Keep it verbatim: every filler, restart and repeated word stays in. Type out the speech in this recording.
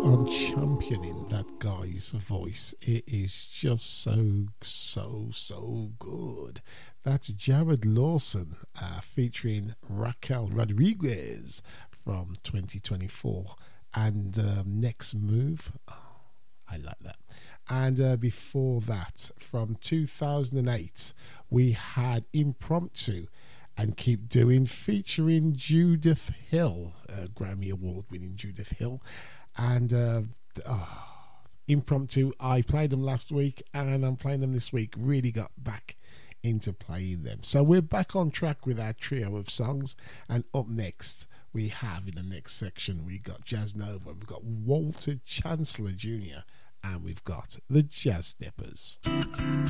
on championing that guy's voice. It is just so, so, so good. That's Jared Lawson uh, featuring Raquel Rodriguez from twenty twenty-four. And um, Next Move. Oh, I like that. And uh, before that, from two thousand eight, we had Impromptu and Keep Doing featuring Judith Hill, uh, Grammy Award winning Judith Hill. And uh, oh, Impromptu, I played them last week and I'm playing them this week. Really got back into playing them. So we're back on track with our trio of songs. And up next, we have in the next section, we got Jazz Nova, we've got Walter Chancellor Junior, and we've got the Jazz Steppers.